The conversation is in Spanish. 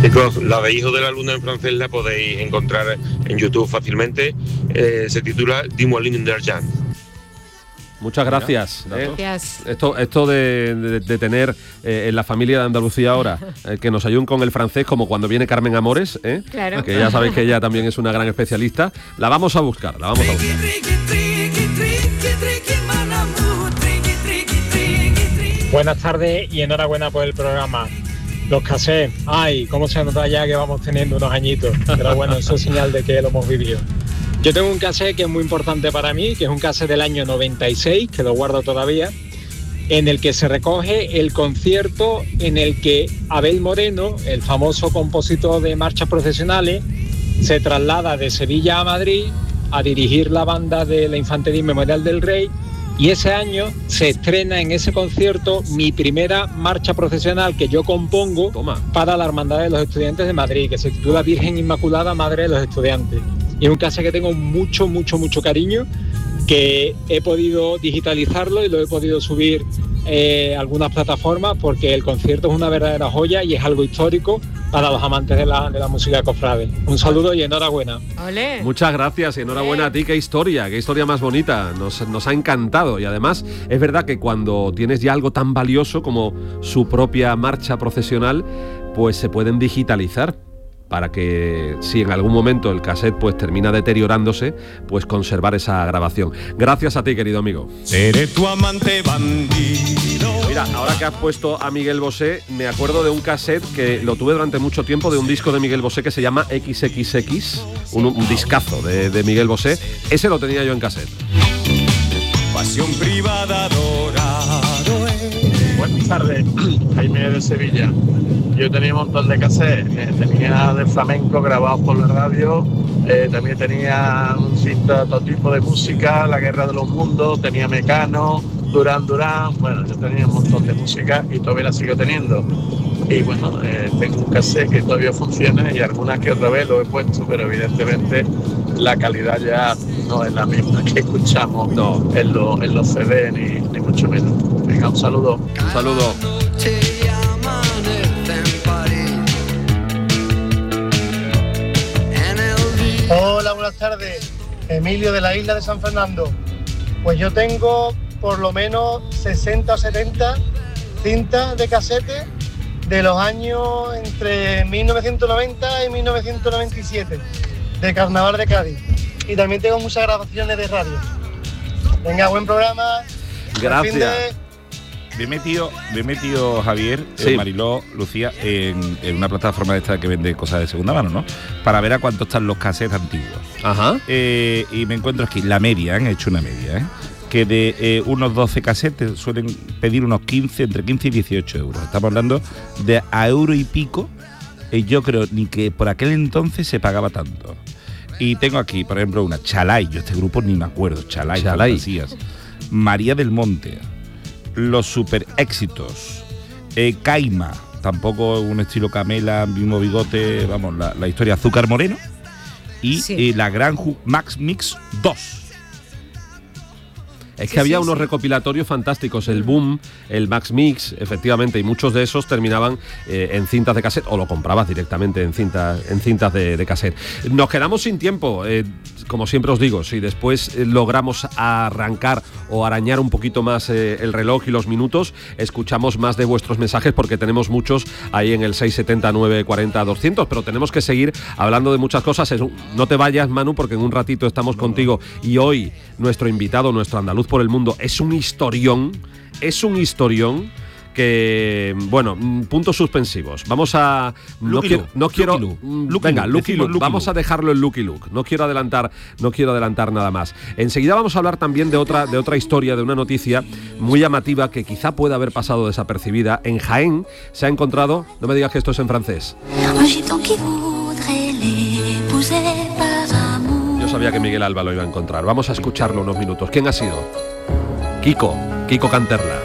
Chicos, la de Hijo de la Luna en francés la podéis encontrar en YouTube fácilmente. Se titula Dis-moi d'argent. Muchas gracias. Gracias. Esto de tener en la familia de Andalucía ahora que nos ayuden con el francés, como cuando viene Carmen Amores, Claro. que ya sabéis que ella también es una gran especialista. La vamos a buscar. Buenas tardes y enhorabuena por el programa. Los cassettes, ay, cómo se nota ya que vamos teniendo unos añitos, pero bueno, eso es señal de que lo hemos vivido. Yo tengo un cassette que es muy importante para mí, que es un cassette del año 96, que lo guardo todavía, en el que se recoge el concierto en el que Abel Moreno, el famoso compositor de marchas procesionales, se traslada de Sevilla a Madrid a dirigir la banda de la Infantería Memorial del Rey, y ese año se estrena en ese concierto mi primera marcha procesional que yo compongo para la Hermandad de los Estudiantes de Madrid, que se titula Virgen Inmaculada, Madre de los Estudiantes. Y es un cassette que tengo mucho cariño, que he podido digitalizarlo y lo he podido subir a algunas plataformas, porque el concierto es una verdadera joya y es algo histórico para los amantes de la música cofrade. Un saludo y enhorabuena. ¡Olé! Muchas gracias y enhorabuena a ti. Qué historia más bonita. Nos ha encantado, y además es verdad que cuando tienes ya algo tan valioso como su propia marcha procesional, pues se pueden digitalizar, para que si en algún momento el cassette pues termina deteriorándose, pues conservar esa grabación. Gracias a ti, querido amigo. Seré tu amante bandido. Mira, ahora que has puesto a Miguel Bosé, me acuerdo de un cassette que lo tuve durante mucho tiempo, de un disco de Miguel Bosé que se llama XXX, un discazo de Miguel Bosé. Ese lo tenía yo en cassette. Pasión privada dorado. Buenas tardes, Jaime de Sevilla. Yo tenía un montón de cassettes, tenía de flamenco grabados por la radio, también tenía un cinta, todo tipo de música, La Guerra de los Mundos, tenía Mecano, Durán Durán, bueno, yo tenía un montón de música y todavía la sigo teniendo. Y bueno, tengo un cassette que todavía funciona y algunas que otra vez lo he puesto, pero evidentemente la calidad ya no es la misma que escuchamos en los CD, ni mucho menos. Venga, un saludo. Un saludo. Hola, buenas tardes. Emilio de la isla de San Fernando. Pues yo tengo por lo menos 60 o 70 cintas de casete de los años entre 1990 y 1997, de Carnaval de Cádiz. Y también tengo muchas grabaciones de radio. Venga, buen programa. Gracias. Me he metido Javier, Sí. Mariló, Lucía, en una plataforma de esta que vende cosas de segunda mano, ¿no? Para ver a cuánto están los cassettes antiguos. Ajá. Y me encuentro aquí, la media, han hecho una media, que de unos 12 cassettes suelen pedir unos 15, entre 15 y 18 euros. Estamos hablando de a euro y pico. Yo creo ni que por aquel entonces se pagaba tanto. Y tengo aquí, por ejemplo, una Chalay. Yo este grupo ni me acuerdo. Chalay. Fantasías. María del Monte. Los super éxitos. Caima. Tampoco un estilo Camela, mismo bigote. Vamos, la historia Azúcar Moreno. Y la Gran Max Mix 2. Es que había unos recopilatorios fantásticos, el Boom, el Max Mix, efectivamente, y muchos de esos terminaban en cintas de cassette, o lo comprabas directamente en cintas de cassette. Nos quedamos sin tiempo, como siempre os digo, si después logramos arrancar o arañar un poquito más el reloj y los minutos, escuchamos más de vuestros mensajes, porque tenemos muchos ahí en el 670 940 200, pero tenemos que seguir hablando de muchas cosas. No te vayas, Manu, porque en un ratito estamos contigo, y hoy nuestro invitado, nuestro andaluz por el mundo, es un historión que, bueno, puntos suspensivos. Vamos a... Lucky Luke. Vamos a dejarlo en Lucky Luke. No quiero adelantar nada más. Enseguida vamos a hablar también de otra historia, de una noticia muy llamativa que quizá pueda haber pasado desapercibida. En Jaén se ha encontrado... No me digas que esto es en francés. Yo sabía que Miguel Alba lo iba a encontrar. Vamos a escucharlo unos minutos. ¿Quién ha sido? Kiko Canterla.